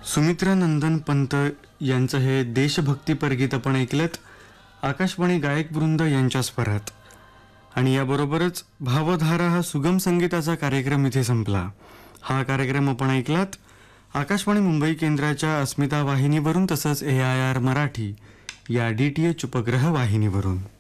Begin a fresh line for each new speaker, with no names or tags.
सुमित्रा नंदन पंत यांचं हे देशभक्तीपर गीत आपण ऐकलंत आकाशवाणी गायक वृंद यांच्या स्वरात. आणि याबरोबरच भावधारा हा सुगम संगीताचा कार्यक्रम इथे संपला. हा कार्यक्रम आपण ऐकलात आकाशवाणी मुंबई केंद्राच्या अस्मिता वाहिनीवरून तसंच AIR मराठी या DTH उपग्रह वाहिनीवरून.